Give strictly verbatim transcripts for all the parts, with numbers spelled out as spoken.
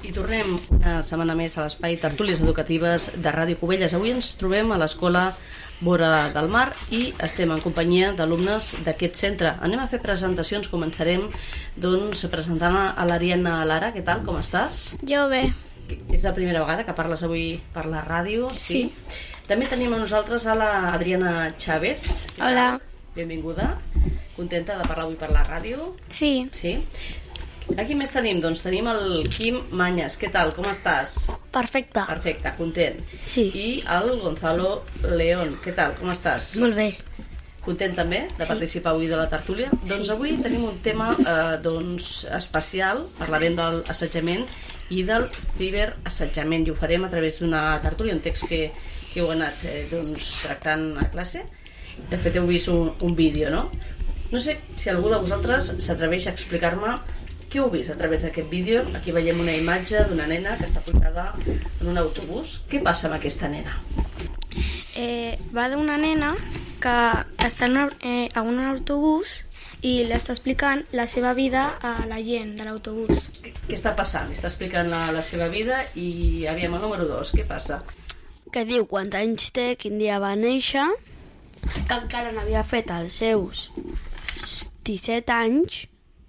I tornem una setmana més a l'espai Tertúlies Educatives de Ràdio Cubelles. Avui ens trobem a l'escola Vora del Mar i estem en companyia d'alumnes d'aquest centre. Anem a fer presentacions, començarem doncs, presentant a l'Ariadna Lara. Què tal, com estàs? Jo bé. És la primera vegada que parles avui per la ràdio? Sí. També tenim a nosaltres a l'Adriana Chávez. Hola. Benvinguda. Contenta de parlar avui per la ràdio? Sí. Sí. Aquí més tenim, doncs tenim el Quim Mañas. Què tal, com estàs? Perfecte. Perfecte, content. Sí. I el Gonzalo León. Què tal, com estàs? Molt bé. Content també de Sí. participar avui de la tertúlia? Doncs Sí. avui tenim un tema eh, doncs, especial. Parlarem de l'assetjament i del ciberassetjament i ho farem a través d'una tertúlia, un text que, que heu anat eh, doncs, tractant a classe. De fet heu vist un, un vídeo, no? No sé si algú de vosaltres s'atreveix a explicar-me què heu vist a través d'aquest vídeo. Aquí veiem una imatge d'una nena que està pujada en un autobús. Què passa amb aquesta nena? Eh, va d'una nena que està en una, eh, a un autobús i l'està explicant la seva vida a la gent de l'autobús. Què, què està passant? Està explicant la, la seva vida i aviam el número dos. Què passa? Que diu quants anys té, quin dia va néixer, que encara no havia fet els seus disset anys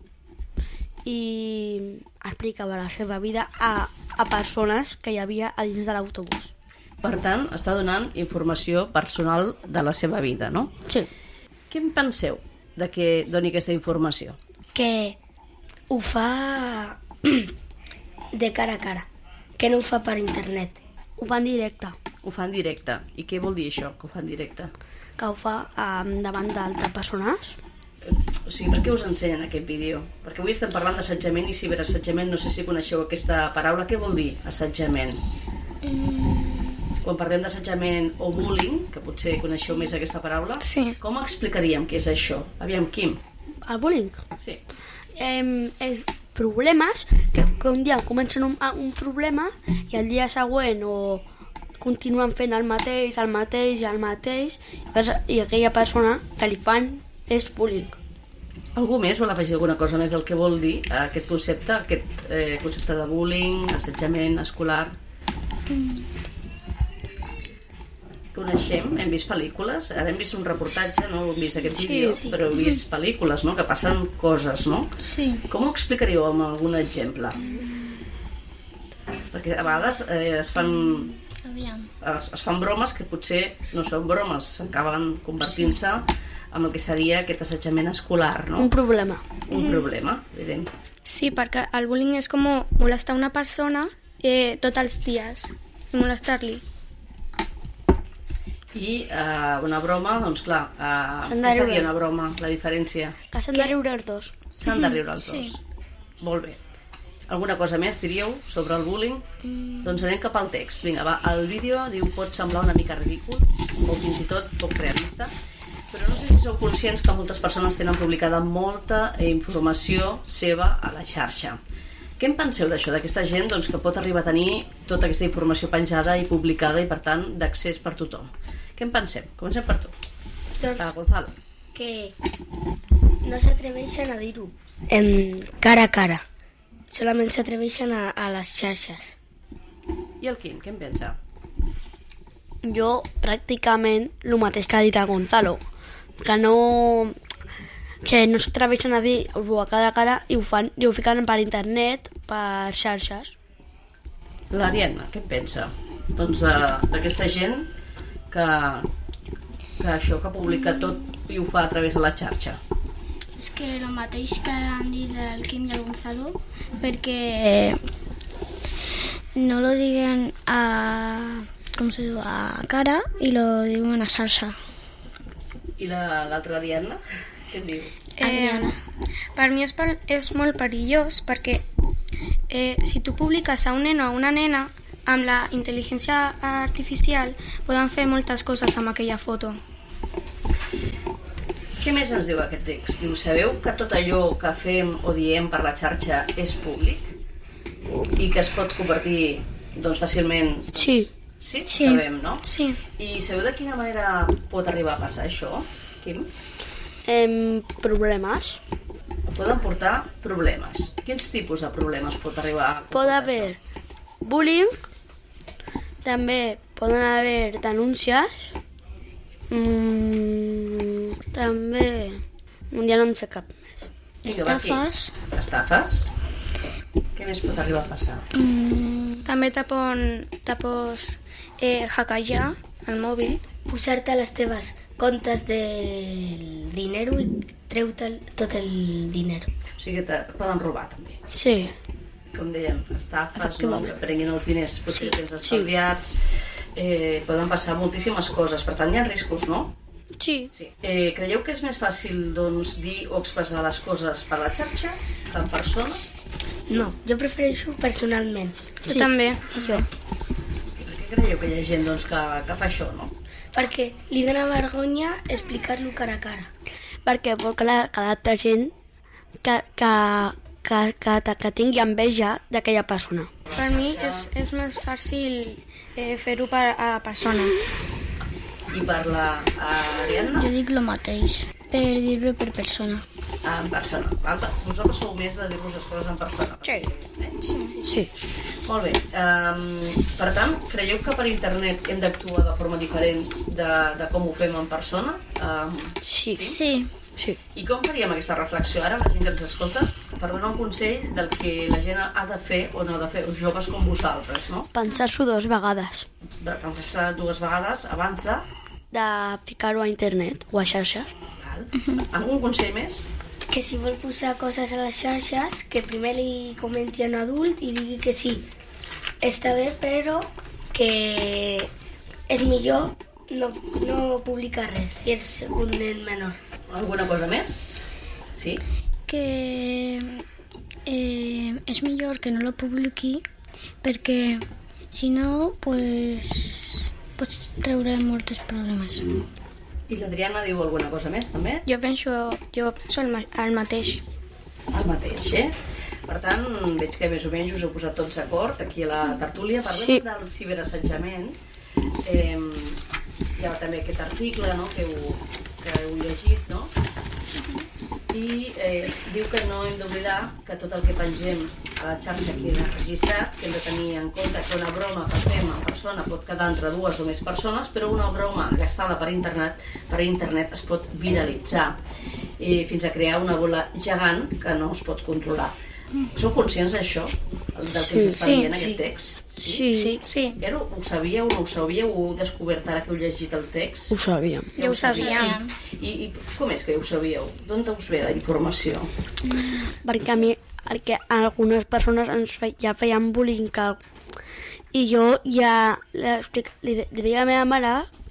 i explicava la seva vida a, a persones que hi havia a dins de l'autobús. Per tant, està donant informació personal de la seva vida, no? Sí. Què en penseu de que doni aquesta informació? Que ho fa de cara a cara, que no ho fa per internet. Ho fa en directe. Ho fa en directe. I què vol dir això, que ho fa en directe? Que ho fa um, davant d'altres persones. O sigui, per què us ensenyen aquest vídeo? Perquè avui estem parlant d'assetjament i ciberassetjament. No sé si coneixeu aquesta paraula. Què vol dir, assetjament? Mm. Quan parlem d'assetjament o bullying, que potser coneixeu més aquesta paraula, Sí. com explicaríem què és això? Aviam, Quim. El bullying Sí. eh, és problemes que, que un dia comencen un, un problema i el dia següent o continuen fent el mateix, el mateix, el mateix i aquella persona que li fan és bullying. Algú més vol afegir alguna cosa més del que vol dir aquest concepte, aquest eh, concepte de bullying, assetjament escolar? Mm. Coneixem, hem vist pel·lícules, ara hem vist un reportatge, no hem vist aquest Sí, vídeo, sí. però hem vist pel·lícules, no?, que passen coses, no? Sí. Com ho explicaríeu amb algun exemple? Perquè a vegades eh, es fan Aviam. es, es fan bromes que potser no són bromes, acaben convertint-se amb el que seria aquest assetjament escolar, no? Un problema. Un problema, evident. Sí, perquè el bullying és com molestar una persona eh, tots els dies i molestar-li. I eh, una broma, doncs clar, eh, S'han de què seria riure. una broma, la diferència? Que s'han de riure els dos. S'han de riure els Sí. dos. Molt bé. Alguna cosa més diríeu sobre el bullying? Mm. Doncs anem cap al text. Vinga, va, el vídeo diu pot semblar una mica ridícul o fins i tot poc realista, però no sé si sou conscients que moltes persones tenen publicada molta informació seva a la xarxa. Què en penseu d'això, d'aquesta gent doncs, que pot arribar a tenir tota aquesta informació penjada i publicada i per tant d'accés per tothom? Què en pensem? Comencem per tu. Doncs Va, Gonzalo. que no s'atreveixen a dir-ho en cara a cara. Solament s'atreveixen a, a les xarxes. I el Quim, què en pensa? Jo, pràcticament, el mateix que ha dit el Gonzalo. Que no... Que no s'atreveixen a dir-ho a cada cara i ho fan i ho fiquen per internet, per xarxes. L'Ariadna, què en pensa? Doncs de- d'aquesta gent que, que això, que publica tot i ho fa a través de la xarxa. És que el mateix que han dit el Quim i el Gonzalo, perquè no lo diuen a, com se diu, a cara i lo diuen a xarxa. I la- l'altra Ariadna, què en diu? Eh, per mi és, per, és molt perillós perquè eh, si tu publiques a un nen o a una nena amb la intel·ligència artificial poden fer moltes coses amb aquella foto. Què més ens diu aquest text? Diu, sabeu que tot allò que fem o diem per la xarxa és públic? I que es pot convertir doncs, fàcilment... Doncs... Sí. Sí? Sí. Sabem, no? Sí. I sabeu de quina manera pot arribar a passar això, Quim? Em, problemes. poden portar problemes. Quins tipus de problemes pot arribar a comportar Pot haver bullying, també poden haver denúncies, mm, també... ja no en sé cap més. Vinga, va, aquí. Estafes. Estafes? Què més pot arribar a passar? Mm, també te pon, te pos eh, hackejar el mòbil. Posar-te les teves comptes del dinero i treu-te tot el dinero. O sigui que te poden robar, també. Sí. Com deien, estafes, no? Efectivament. Que prenguin els diners, potser Sí, tens estalviats... Eh, poden passar moltíssimes coses, per tant hi ha riscos, no? Sí. Sí. Eh, creieu que és més fàcil doncs, dir o expressar les coses per la xarxa que en persona? No, jo prefereixo personalment. Jo també. Jo. Per què creieu que hi ha gent doncs, que, que fa això, no? Perquè li dona vergonya explicar-lo cara a cara. Perquè vol que la- que l'altra gent que, que, que, que, que tingui enveja d'aquella persona. Per mi és, és més fàcil eh, fer-ho per a la persona. I per la a Ariadna? Jo dic lo mateix, per dir-ho per persona. En persona. Alta. Vosaltres sou més de dir-vos les coses en persona. Sí. Eh? Sí. Sí. Molt bé. Um, per tant, creieu que per internet hem d'actuar de forma diferent de, de com ho fem en persona? Um, Sí. Sí, Sí. I com faríem aquesta reflexió ara, la gent que ens escolta, per donar un consell del que la gent ha de fer o no ha de fer, els joves com vosaltres, no? Pensar-s'ho dues vegades. Pensar dues vegades abans de... De ficar-ho a internet o a xarxes. Val? Algun consell més? Que si vol posar coses a les xarxes, que primer li comenti a un adult i digui que sí, està bé, però que és millor no, no publicar res si és un nen menor. Alguna cosa més? Sí? que eh, és millor que no lo publiqui perquè si no pues, pots treure molts problemes. I l'Adriana diu alguna cosa més, també? Jo penso, jo penso el, ma el mateix. El mateix, eh? Per tant, veig que més o menys us heu posat tots d'acord aquí a la tertúlia. Parlem Sí. del ciberassetjament. Eh, hi ha també aquest article, no?, que heu, que heu llegit, no? I eh, diu que no hem d'oblidar que tot el que pengem a la xarxa queda registrat, que hem de tenir en compte que una broma que fem en persona pot quedar entre dues o més persones, però una broma gastada per internet, per internet es pot viralitzar eh, fins a crear una bola gegant que no es pot controlar. Sou conscients d'això? Del que Sí, s'està sí, dient sí. aquest text? Sí. Sí, sí, Però ho sabíeu o no ho sabíeu? Ho heu descobert ara que heu llegit el text? Ho sabíem. ja ho sabíem. I, I com és que ho sabíeu? D'on us ve la informació? Perquè a mi, el que algunes persones ens fe, ja feien bullying que, i jo ja l'explic- li, li deia a la meva mare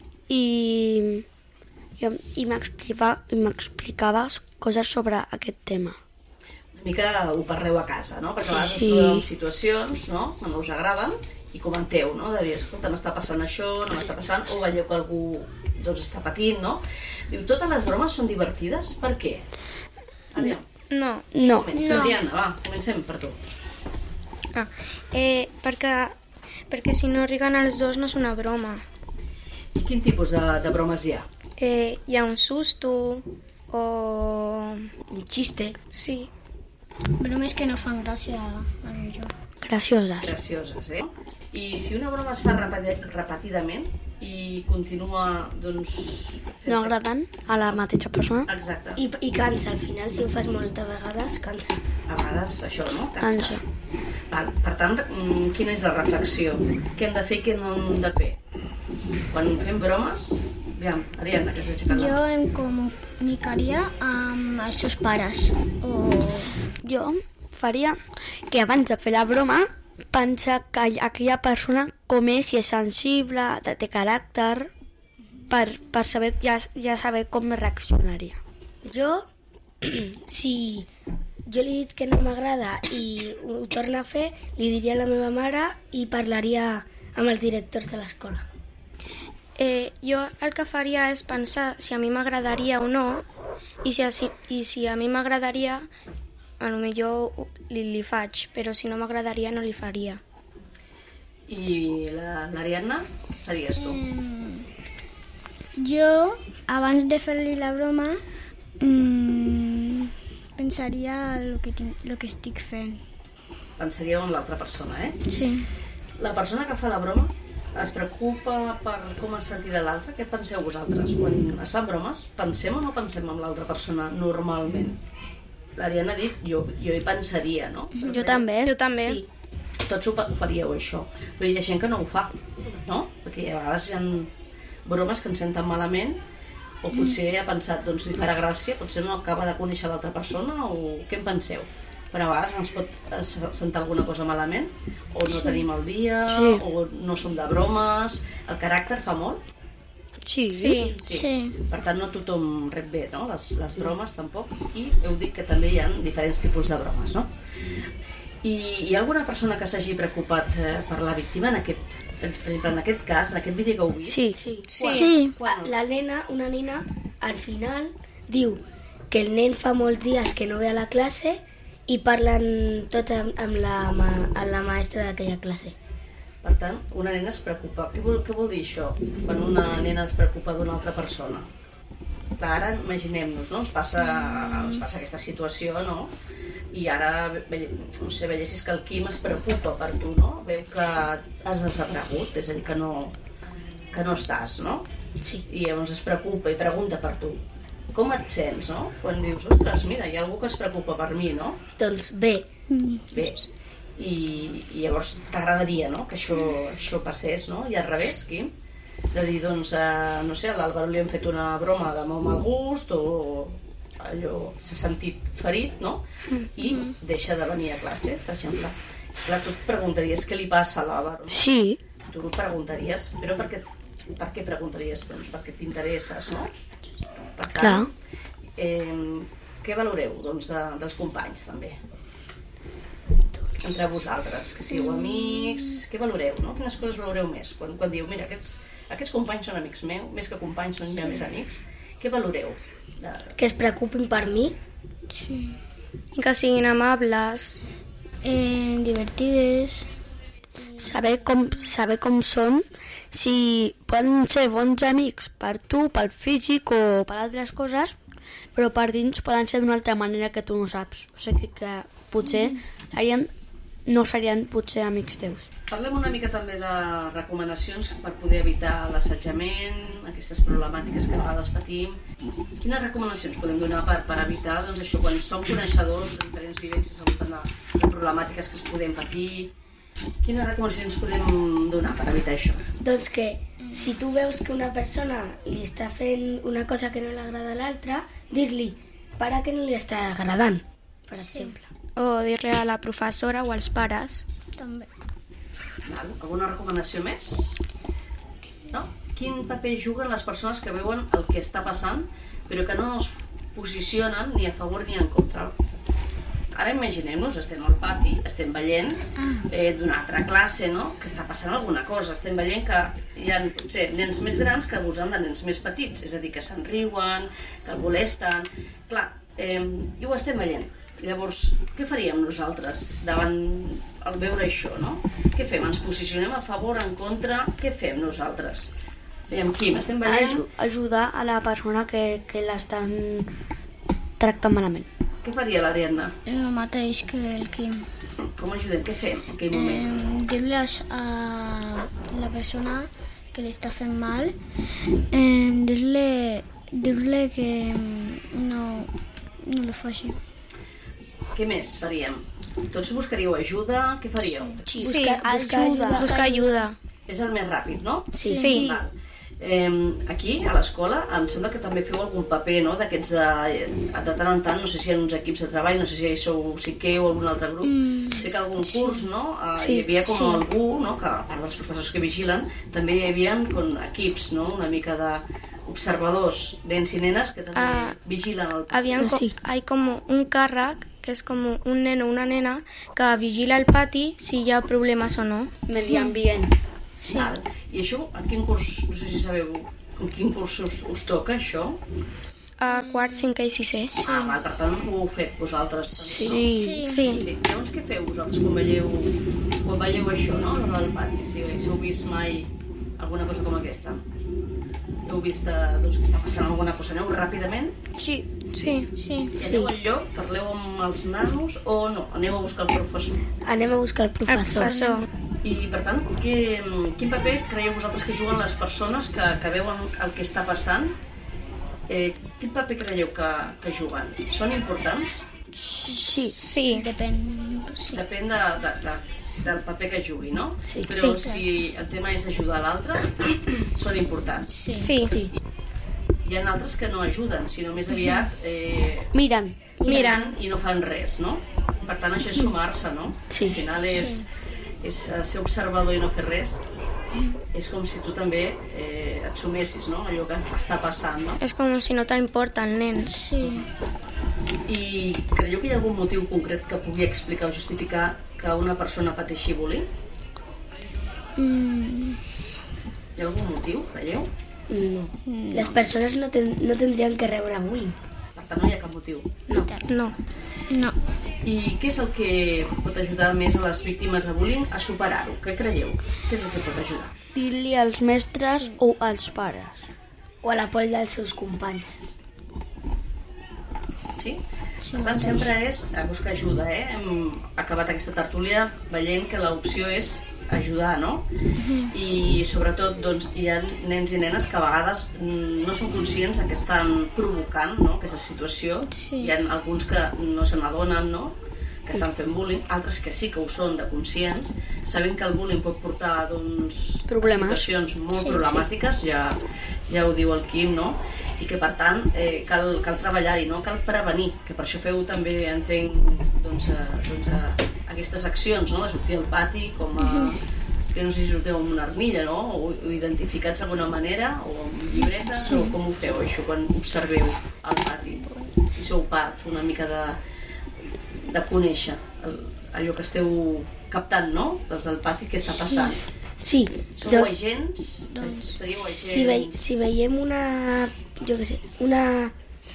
i, i, i m'explicava i m'explicava coses sobre aquest tema. Una mica ho parleu a casa, no? Perquè a vegades Sí. us trobeu en situacions, no?, que no us agraden i comenteu, no?, de dir, escolta, m'està passant això, no m'està passant, o veieu que algú doncs està patint, no? Diu, totes les bromes són divertides, per què? Aviam, No, No, comença, No. Adriana, va, comencem per tu. ah, eh, perquè, perquè si no riguen els dos no és una broma. I quin tipus de, de bromes hi ha? Eh, hi ha un susto o... un xiste, Sí, Bromes que no fan gràcia a millor. gracioses. Gracioses, eh? I si una broma es fa repeti- repetidament i continua, doncs... fent-se- No agraden a la mateixa persona, Exacte. I, I cansa, al final, si ho fas moltes vegades, cansa. A vegades això, no? Cansa. Val. Per tant, mm, quina és la reflexió? Què hem de fer i què no hem de fer? Quan fem bromes... Aviam, Ariadna, que s'ha aixecat la Jo em comunicaria amb els seus pares o jo faria que abans de fer la broma pensa que aquella persona com és, si és sensible, de- té caràcter, per, per saber, ja, ja saber com reaccionaria. Jo, si jo li he dit que no m'agrada i ho torna a fer, li diria a la meva mare i parlaria amb els directors de l'escola. eh, jo el que faria és pensar si a mi m'agradaria o no i si, a, si, i si a mi m'agradaria a lo millor ho- li, li faig, però si no m'agradaria no li faria. I la- l'Ariadna? Faries tu? jo abans de fer-li la broma mm, pensaria el que, tinc, el que estic fent. Pensaríeu en l'altra persona, eh? Sí. La persona que fa la broma es preocupa per com es sentirà l'altre? Què penseu vosaltres? Quan es fan bromes, pensem o no pensem en l'altra persona normalment? L'Ariadna ha dit, jo, jo hi pensaria, no? Però Jo també. Jo també. Sí. Tots ho, fa- ho faríeu, això. Però hi ha gent que no ho fa, no? Perquè a vegades hi ha bromes que ens senten malament o potser ha pensat, doncs li farà gràcia, potser no acaba de conèixer l'altra persona o què en penseu? Però a vegades ens pot eh, sentar alguna cosa malament o no tenim el dia Sí. o no som de bromes. El caràcter fa molt. Sí. Sí. Sí. Per tant, no tothom rep bé, no? Les, les bromes tampoc. I heu dit que també hi ha diferents tipus de bromes, no? I hi ha alguna persona que s'hagi preocupat eh, per la víctima en aquest, per exemple, en aquest cas, en aquest vídeo que heu vist? Sí. Sí. Sí. Quan? La nena, una nena, al final diu que el nen fa molts dies que no ve a la classe i parlen tot amb, amb, la, ma- amb la maestra d'aquella classe. Per tant, una nena es preocupa. Què vol, què vol dir això, quan una nena es preocupa d'una altra persona? Clar, ara imaginem-nos, no? Ens passa, ens passa aquesta situació, no? I ara, ve- no sé, veiessis que el Quim es preocupa per tu, no? Veu que has desaparegut, és a dir, que no, que no estàs, no? Sí. I llavors es preocupa i pregunta per tu. Com et sents, no? Quan dius, ostres, mira, hi ha algú que es preocupa per mi, no? Doncs bé, Bé, i, i llavors t'agradaria, no?, que això, això passés, no? I al revés, Quim, de dir, doncs, eh, no sé, a l'Àlvaro li hem fet una broma de molt mal gust o allò, s'ha sentit ferit, no? I deixa de venir a classe, per exemple. Clar, tu et preguntaries què li passa a l'Àlvaro, no? Sí. Tu ho preguntaries, però per què, per què preguntaries? Doncs perquè t'interesses, no? Per tant, Clar. eh, què valoreu, doncs, de, dels companys, també? Entre vosaltres, que sigueu amics, què valoreu, no? Quines coses valoreu més? Quan, quan diu, mira, aquests, aquests companys són amics meus, més que companys són ja més amics, què valoreu? De... que es preocupin per mi. Sí. Que siguin amables. Eh, divertides. Saber com, saber com són, si poden ser bons amics per tu, pel físic o per altres coses, però per dins poden ser d'una altra manera que tu no saps. O sigui que potser serien, no serien potser amics teus. Parlem una mica també de recomanacions per poder evitar l'assetjament, aquestes problemàtiques que a vegades patim. Quines recomanacions podem donar per, per evitar, doncs, això, quan som coneixedors de diferents vivències al voltant de, de problemàtiques que es podem patir? Quines recomanacions podem donar per evitar això? Doncs que si tu veus que una persona li està fent una cosa que no li agrada a l'altra, dir-li, para que no li està agradant, per exemple. O dir-li a la professora o als pares. També. Val? Alguna recomanació més? No? Quin paper juguen les persones que veuen el que està passant però que no es posicionen ni a favor ni en contra? Ara imaginem-nos, estem al pati, estem veient eh, d'una altra classe, no?, que està passant alguna cosa. Estem veient que hi ha, potser, nens més grans que abusen de nens més petits, és a dir, que se'n riuen, que el molesten... Clar, eh, i ho estem veient. Llavors, què faríem nosaltres davant al veure això, no? Què fem? Ens posicionem a favor, en contra? Què fem nosaltres? Veiem, Quim, estem veient... Aju ajudar a la persona que, que l'estan tractant malament. Què faria l'Ariadna? El mateix que el Quim. Com ajudem? Què fem en aquell moment? Eh, dir-li a la persona que li està fent mal, eh, dir-li dir-li que no, no li faci. Què més faríem? Tots buscaríeu ajuda? Què faríeu? Sí, Sí, buscar, buscar ajuda. Buscar ajuda. És el més ràpid, no? Sí. Sí. Val. Eh, aquí, a l'escola, em sembla que també feu algun paper, no?, d'aquests de, de tant en tant, no sé si hi ha uns equips de treball, no sé si sou psiqueu o algun altre grup, mm, sé que algun curs, no?, eh, Sí, hi havia com sí. algú, no?, que a part dels professors que vigilen, també hi havia com equips, no?, una mica de observadors, nens i nenes que també Ah, vigilen el Habían co- Sí. Hay como un càrrec, que és com un nen o una nena, que vigila el pati si hi ha problemes o no. Medi ambient. Sí. Val. I això, en quin curs, no sé si sabeu, en quin curs us, us toca això? A quart, cinquè i sisè. Ah, val, per tant ho heu fet vosaltres també, no? Sí. Sí. Sí. Llavors què feu vosaltres quan veieu, quan veieu això, no, a l'hora del pati? Si, si heu vist mai alguna cosa com aquesta? Heu vist eh, doncs, que està passant alguna cosa? Aneu ràpidament? Sí, Sí, sí. I aneu al lloc, parleu amb els nanos o no? Aneu a buscar el professor? Anem a buscar el professor. Professor. I, per tant, que, quin paper creieu vosaltres que juguen les persones que, que veuen el que està passant? Eh, quin paper creieu que, que juguen? Són importants? Sí. Sí, depèn. Sí. Depèn de, de, de, del paper que jugui, no? Sí. Però Sí, si el tema és ajudar l'altre, són importants. Sí. Sí. Sí. Hi ha altres que no ajuden, sinó més aviat eh, Miren. miren i no fan res, no? Per tant, això és sumar-se, no? Sí. Al final és, és eh, ser observador i no fer res. És com si tu també eh, et sumessis, no? Allò que està passant, no? És com si no t'importa el nen. Sí. I creieu que hi ha algun motiu concret que pugui explicar o justificar que una persona pateixi bullying? Mm, Hi ha algun motiu, creieu? No. Les persones no, ten, no tindrien que rebre bullying. Per tant, no hi ha cap motiu. No. no. No. I què és el que pot ajudar més a les víctimes de bullying a superar-ho? Què creieu? Què és el que pot ajudar? Dir-li als mestres o als pares. O a la por dels seus companys. Sí? Per tant, sempre és a buscar ajuda, eh? Hem acabat aquesta tertúlia veient que l'opció és ajudar, no? I sobretot, doncs, hi ha nens i nenes que a vegades no són conscients de que estan provocant, no?, aquesta situació. Sí. Hi ha alguns que no se n'adonen, no?, que estan fent bullying, altres que sí que ho són de conscients, sabent que el bullying pot portar, doncs, Problemes. a situacions molt Sí, problemàtiques, ja, ja ho diu el Quim, no?, i que per tant eh, cal, cal treballar-hi, no? Cal prevenir, que per això feu també, entenc, doncs, eh, doncs, eh, aquestes accions, no?, de sortir al pati com a, que no sé si sorteu amb una armilla, no?, o, o identificats d'alguna manera, o amb llibretes, sí. O com ho feu això quan observeu al pati? I sou part una mica de, de conèixer el, allò que esteu captant, no?, des del pati, què està passant. Sí. Sou do- agents? doncs, Seríeu agents? si, ve, si veiem una, jo què sé, una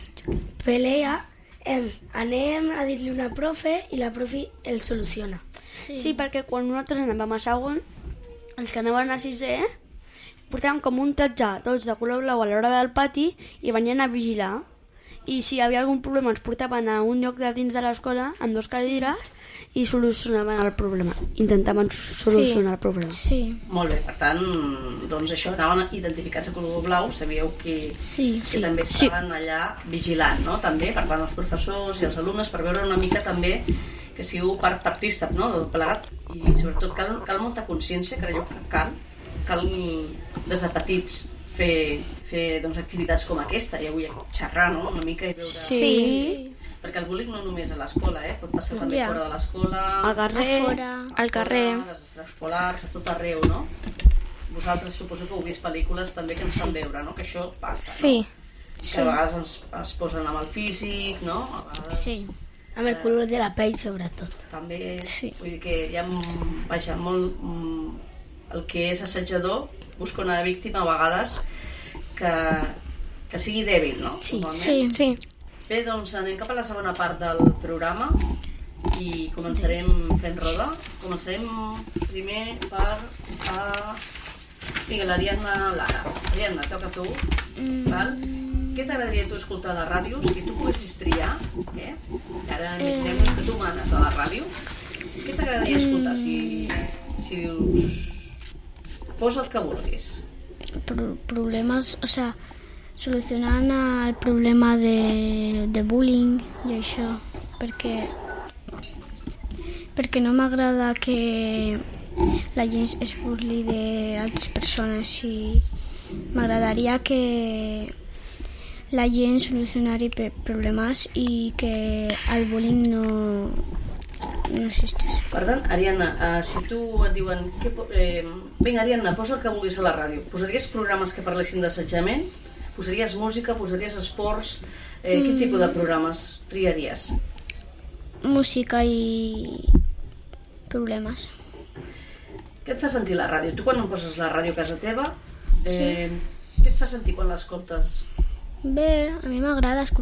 pelea, em, anem a dir-li una profe i la profe el soluciona. Sí. Sí, perquè quan nosaltres anàvem a segon, els que anaven a sisè, portàvem com un tatxà, tots de color blau a l'hora del pati, i venien a vigilar. I si hi havia algun problema ens portaven a un lloc de dins de l'escola amb dos cadires i solucionaven el problema. Intentaven solucionar el problema. Sí. Molt bé, per tant, doncs això, anaven identificats a color blau, sabíeu que, Sí. que també estaven allà vigilant, no?, també, per tant, els professors i els alumnes, per veure una mica també que sigueu part partícip, no?, del plegat, i sobretot cal, cal molta consciència, creieu que cal, cal des de petits fer, fer doncs, activitats com aquesta, i avui xerrar, no?, una mica i veure... Sí. Perquè el bullying no només a l'escola, eh? Pot passar també Ja. fora de l'escola, Al carrer, A fora. Al carrer. a les extraescolars, a tot arreu, no? Vosaltres suposo que heu vist pel·lícules també que ens fan veure, no?, que això passa, Sí. no? Que a vegades es, es posen amb el físic, no? A vegades Sí. Amb el color de la pell, sobretot. també... Sí. Vull dir que hi ha, vaja, molt... mm, el que és assetjador busca una víctima a vegades que, que sigui dèbil, no? Sí, Normalment. Sí. Bé, doncs anem cap a la segona part del programa i començarem fent roda. Començarem primer per a... Vinga, l'Ariadna Lara. Ariadna, toca a tu. Mm. Val? Què t'agradaria tu escoltar a la ràdio si tu poguessis triar? Eh? Ara imaginem que tu manes a la ràdio. Què t'agradaria escoltar si, si dius... Posa el que vulguis. Pro- problemes, o sea, solucionant el problema de, de bullying i això, perquè perquè no m'agrada que la gent es burli d'altres persones i m'agradaria que la gent solucionari pe- problemes i que el bullying no, no existís. Per tant, Ariadna, eh, si tu et diuen... Que, po- eh, vinga, Ariadna, posa el que vulguis a la ràdio. Posaries programes que parlessin d'assetjament? Posaries música? Posaries esports? Eh, quin tipus de programes triaries? Música i problemes. Què et fa sentir la ràdio? Tu quan em poses la ràdio a casa teva, eh, què et fa sentir quan l'escoltes? Bé, a mi m'agrada escoltar